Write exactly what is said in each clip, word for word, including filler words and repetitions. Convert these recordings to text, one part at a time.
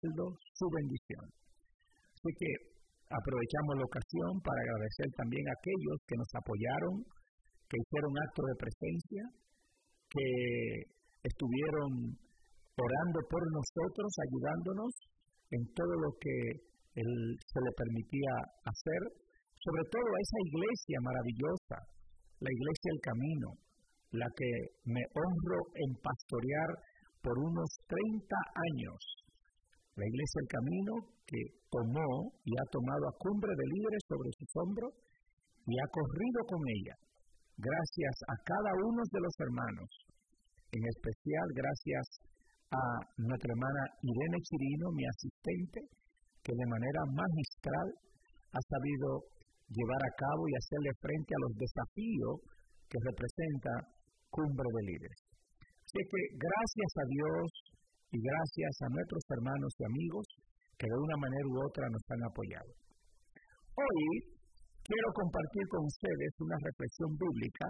respaldo, su bendición. Así que aprovechamos la ocasión para agradecer también a aquellos que nos apoyaron, que hicieron acto de presencia, que estuvieron orando por nosotros, ayudándonos en todo lo que él, se le permitía hacer, sobre todo a esa iglesia maravillosa, la Iglesia del Camino, la que me honro en pastorear por unos treinta años. La Iglesia del Camino que tomó y ha tomado a Cumbre de Líderes sobre sus hombros y ha corrido con ella. Gracias a cada uno de los hermanos, en especial gracias a nuestra hermana Irene Chirino, mi asistente, que de manera magistral ha sabido llevar a cabo y hacerle frente a los desafíos que representa Cumbre de Líderes. Así que gracias a Dios y gracias a nuestros hermanos y amigos que de una manera u otra nos han apoyado. Hoy quiero compartir con ustedes una reflexión bíblica,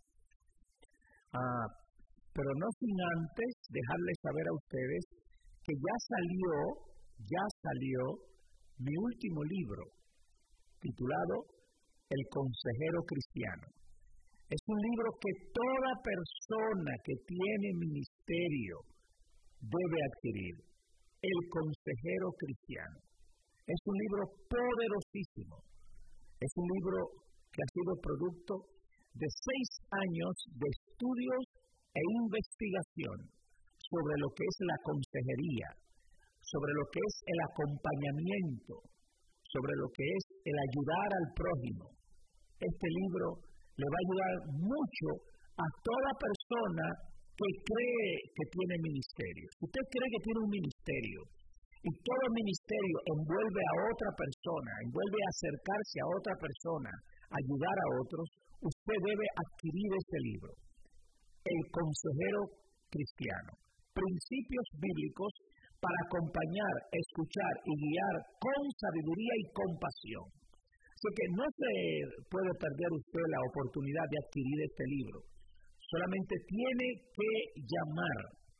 uh, pero no sin antes dejarles saber a ustedes que ya salió, ya salió mi último libro, titulado El Consejero Cristiano. Es un libro que toda persona que tiene ministerio debe adquirir. El Consejero Cristiano. Es un libro poderosísimo. Es un libro que ha sido producto de seis años de estudios e investigación sobre lo que es la consejería, sobre lo que es el acompañamiento, sobre lo que es el ayudar al prójimo. Este libro le va a ayudar mucho a toda persona que cree que tiene ministerio. Si usted cree que tiene un ministerio y todo ministerio envuelve a otra persona, envuelve a acercarse a otra persona, ayudar a otros, usted debe adquirir este libro, El Consejero Cristiano. Principios bíblicos para acompañar, escuchar y guiar con sabiduría y compasión. Así que no se puede perder usted la oportunidad de adquirir este libro. Solamente tiene que llamar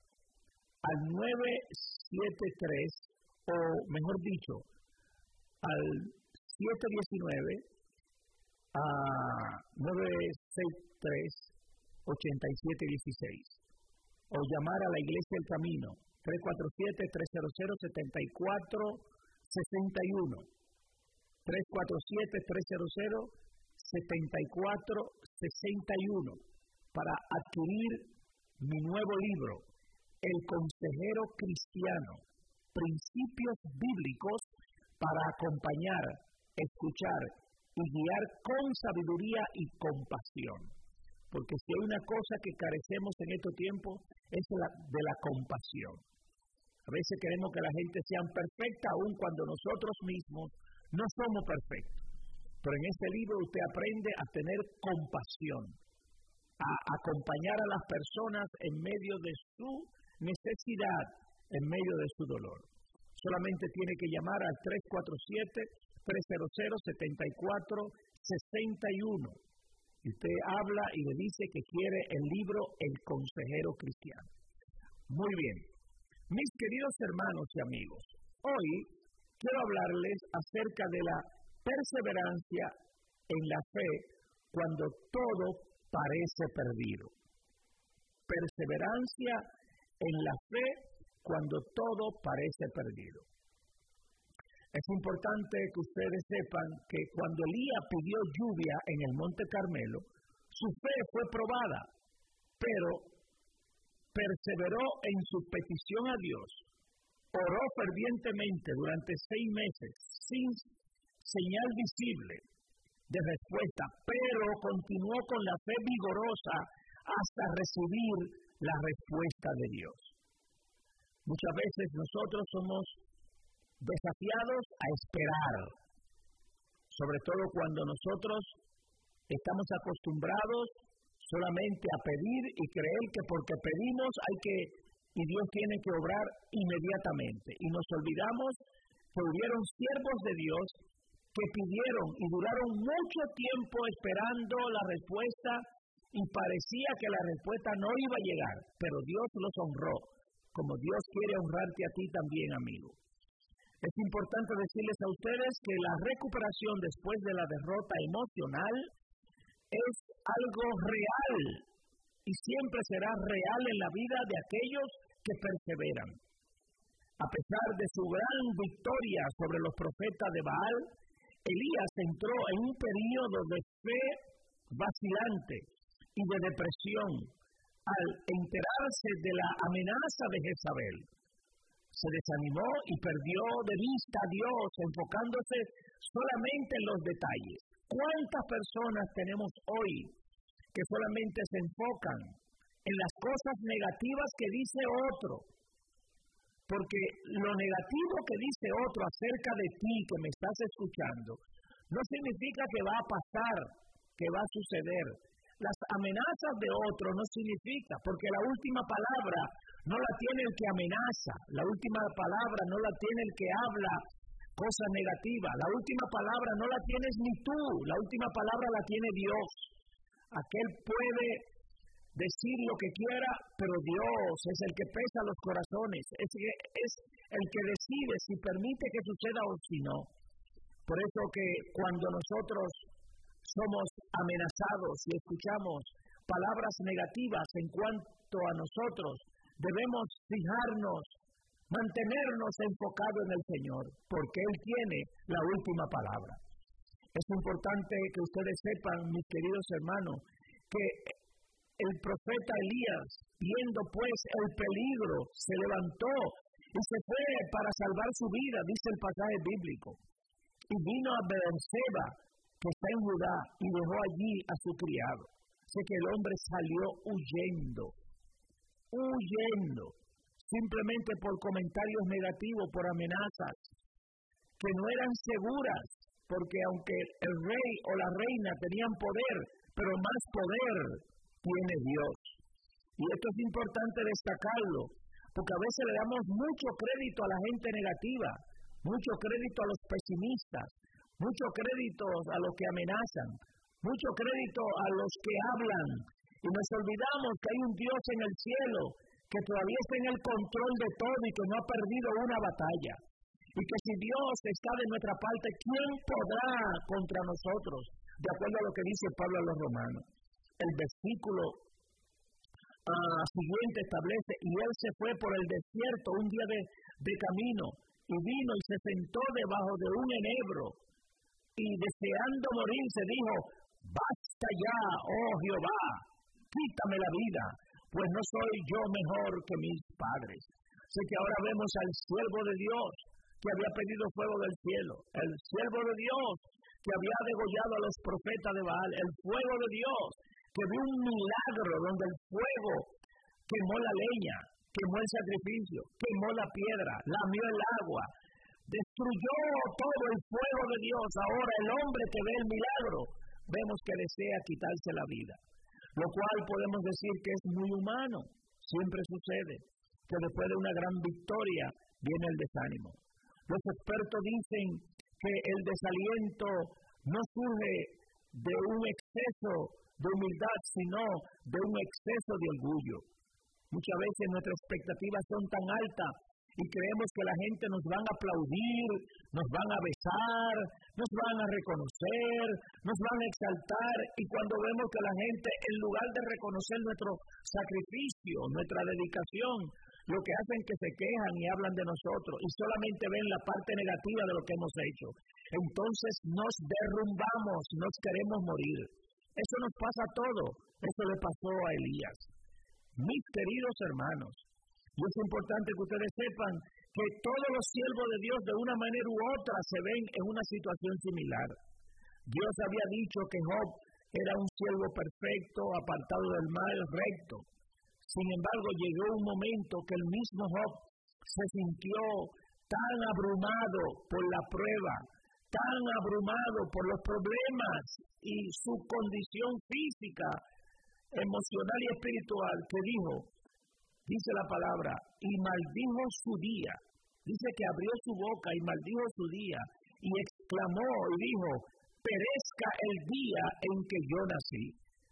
al nueve siete tres, o mejor dicho, al siete uno nueve, a nueve seis tres, ocho siete uno seis, o llamar a la Iglesia del Camino, tres cuatro siete, tres cero cero, siete cuatro seis uno, tres cuatro siete, tres cero cero, siete cuatro seis uno, para adquirir mi nuevo libro, El Consejero Cristiano, Principios Bíblicos para acompañar, escuchar y guiar con sabiduría y compasión. Porque si hay una cosa que carecemos en estos tiempos, es la de la compasión. A veces queremos que la gente sea perfecta, aun cuando nosotros mismos no somos perfectos. Pero en este libro usted aprende a tener compasión, a acompañar a las personas en medio de su necesidad, en medio de su dolor. Solamente tiene que llamar al tres cuatro siete, tres cero cero, siete cuatro seis uno. Y usted habla y le dice que quiere el libro El Consejero Cristiano. Muy bien. Mis queridos hermanos y amigos, hoy quiero hablarles acerca de la perseverancia en la fe cuando todo parece perdido. Perseverancia en la fe cuando todo parece perdido. Es importante que ustedes sepan que cuando Elías pidió lluvia en el Monte Carmelo, su fe fue probada, pero perseveró en su petición a Dios, oró fervientemente durante seis meses, sin señal visible de respuesta, pero continuó con la fe vigorosa hasta recibir la respuesta de Dios. Muchas veces nosotros somos desafiados a esperar, sobre todo cuando nosotros estamos acostumbrados solamente a pedir y creer que porque pedimos hay que, y Dios tiene que obrar inmediatamente. Y nos olvidamos que hubieron siervos de Dios que pidieron y duraron mucho tiempo esperando la respuesta y parecía que la respuesta no iba a llegar, pero Dios los honró, como Dios quiere honrarte a ti también, amigo. Es importante decirles a ustedes que la recuperación después de la derrota emocional es algo real y siempre será real en la vida de aquellos que perseveran. A pesar de su gran victoria sobre los profetas de Baal, Elías entró en un período de fe vacilante y de depresión al enterarse de la amenaza de Jezabel. Se desanimó y perdió de vista a Dios, enfocándose solamente en los detalles. ¿Cuántas personas tenemos hoy que solamente se enfocan en las cosas negativas que dice otro? Porque lo negativo que dice otro acerca de ti que me estás escuchando no significa que va a pasar, que va a suceder. Las amenazas de otro no significa, porque la última palabra no la tiene el que amenaza, la última palabra no la tiene el que habla cosas negativas, la última palabra no la tienes ni tú, la última palabra la tiene Dios. Aquel puede decir lo que quiera, pero Dios es el que pesa los corazones, es, es el que decide si permite que suceda o si no. Por eso que cuando nosotros somos amenazados y escuchamos palabras negativas en cuanto a nosotros, debemos fijarnos, mantenernos enfocados en el Señor, porque Él tiene la última palabra. Es importante que ustedes sepan, mis queridos hermanos, que el profeta Elías, viendo pues el peligro, se levantó y se fue para salvar su vida, dice el pasaje bíblico. Y vino a Beerseba, que está en Judá, y dejó allí a su criado. Sé que el hombre salió huyendo, huyendo, simplemente por comentarios negativos, por amenazas, que no eran seguras, porque aunque el rey o la reina tenían poder, pero más poder tiene Dios. Y esto es importante destacarlo, porque a veces le damos mucho crédito a la gente negativa, mucho crédito a los pesimistas, mucho crédito a los que amenazan, mucho crédito a los que hablan, y nos olvidamos que hay un Dios en el cielo que todavía está en el control de todo y que no ha perdido una batalla. Y que si Dios está de nuestra parte, ¿quién podrá contra nosotros? De acuerdo a lo que dice Pablo a los romanos. El versículo uh, siguiente establece, y él se fue por el desierto un día de, de camino, y vino y se sentó debajo de un enebro, y deseando morir se dijo, basta ya, oh Jehová, quítame la vida, pues no soy yo mejor que mis padres. Así que ahora vemos al siervo de Dios, que había pedido fuego del cielo, el siervo de Dios, que había degollado a los profetas de Baal, el fuego de Dios, que vio un milagro donde el fuego quemó la leña, quemó el sacrificio, quemó la piedra, lamió el agua, destruyó todo el fuego de Dios. Ahora el hombre que ve el milagro, vemos que desea quitarse la vida, lo cual podemos decir que es muy humano. Siempre sucede que después de una gran victoria viene el desánimo. Los expertos dicen que el desaliento no surge de un exceso de humildad, sino de un exceso de orgullo. Muchas veces nuestras expectativas son tan altas y creemos que la gente nos van a aplaudir, nos van a besar, nos van a reconocer, nos van a exaltar, y cuando vemos que la gente, en lugar de reconocer nuestro sacrificio, nuestra dedicación, lo que hacen es que se quejan y hablan de nosotros y solamente ven la parte negativa de lo que hemos hecho. Entonces nos derrumbamos, nos queremos morir. Eso nos pasa a todos. Eso le pasó a Elías. Mis queridos hermanos, y es importante que ustedes sepan que todos los siervos de Dios de una manera u otra se ven en una situación similar. Dios había dicho que Job era un siervo perfecto, apartado del mal, recto. Sin embargo, llegó un momento que el mismo Job se sintió tan abrumado por la prueba, tan abrumado por los problemas y su condición física, emocional y espiritual, que dijo, dice la palabra, y maldijo su día. Dice que abrió su boca y maldijo su día, y exclamó y dijo, perezca el día en que yo nací.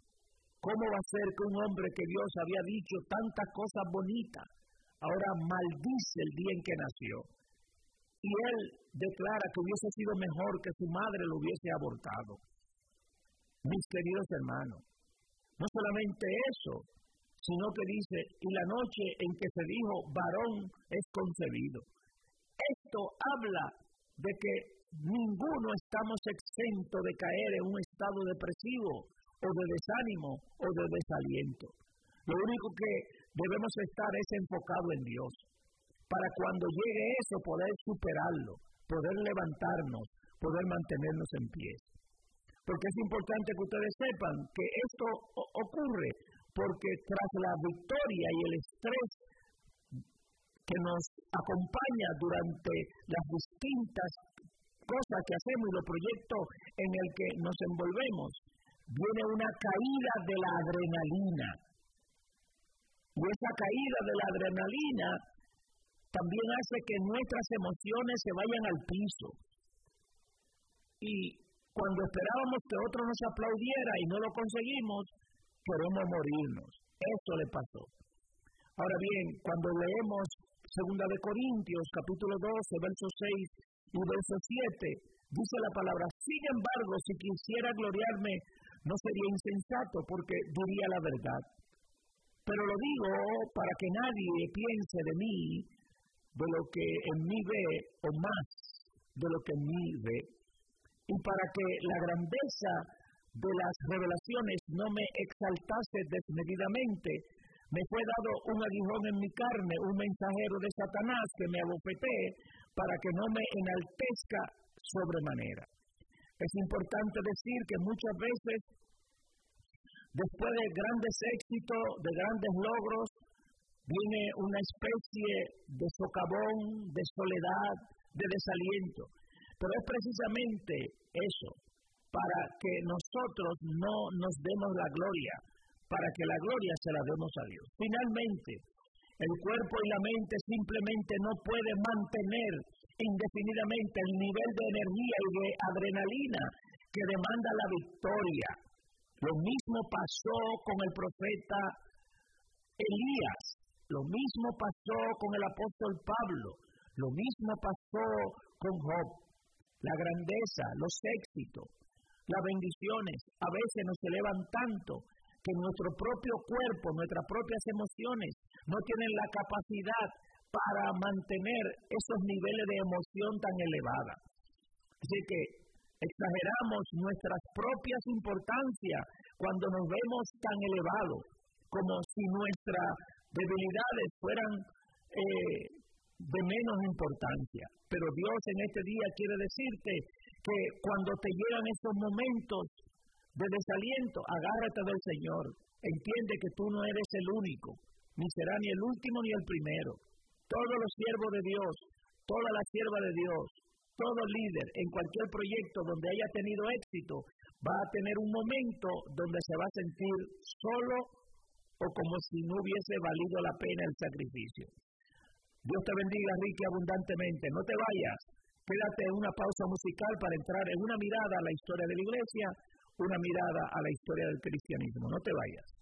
¿Cómo va a ser que un hombre que Dios había dicho tantas cosas bonitas, ahora maldice el día en que nació? Y y él declara que hubiese sido mejor que su madre lo hubiese abortado. Mis queridos hermanos, no solamente eso, sino que dice, y la noche en que se dijo, varón es concebido. Esto habla de que ninguno estamos exentos de caer en un estado depresivo, o de desánimo, o de desaliento. Lo único que debemos estar es enfocado en Dios, para cuando llegue eso poder superarlo, poder levantarnos, poder mantenernos en pie. Porque es importante que ustedes sepan que esto ocurre porque tras la victoria y el estrés que nos acompaña durante las distintas cosas que hacemos y los proyectos en el que nos envolvemos, viene una caída de la adrenalina. Y esa caída de la adrenalina también hace que nuestras emociones se vayan al piso. Y cuando esperábamos que otro nos aplaudiera y no lo conseguimos, queremos morirnos. Eso le pasó. Ahora bien, cuando leemos Segunda de Corintios, capítulo doce, verso seis y verso siete, dice la palabra, sin embargo, si quisiera gloriarme, no sería insensato, porque diría la verdad. Pero lo digo para que nadie piense de mí de lo que en mí ve, o más de lo que en mí ve, y para que la grandeza de las revelaciones no me exaltase desmedidamente, me fue dado un aguijón en mi carne, un mensajero de Satanás que me abofetee para que no me enaltezca sobremanera. Es importante decir que muchas veces, después de grandes éxitos, de grandes logros, viene una especie de socavón, de soledad, de desaliento. Pero es precisamente eso, para que nosotros no nos demos la gloria, para que la gloria se la demos a Dios. Finalmente, el cuerpo y la mente simplemente no pueden mantener indefinidamente el nivel de energía y de adrenalina que demanda la victoria. Lo mismo pasó con el profeta Elías, lo mismo pasó con el apóstol Pablo, lo mismo pasó con Job. La grandeza, los éxitos, las bendiciones a veces nos elevan tanto que nuestro propio cuerpo, nuestras propias emociones no tienen la capacidad para mantener esos niveles de emoción tan elevada. Así que exageramos nuestras propias importancias cuando nos vemos tan elevados, como si nuestras debilidades fueran eh, de menos importancia. Pero Dios en este día quiere decirte que cuando te llegan esos momentos de desaliento, agárrate del Señor. Entiende que tú no eres el único, ni será ni el último ni el primero. Todos los siervos de Dios, toda la sierva de Dios, todo líder en cualquier proyecto donde haya tenido éxito, va a tener un momento donde se va a sentir solo o como si no hubiese valido la pena el sacrificio. Dios te bendiga rica y abundantemente. No te vayas. Quédate en una pausa musical para entrar en una mirada a la historia de la iglesia, una mirada a la historia del cristianismo. No te vayas.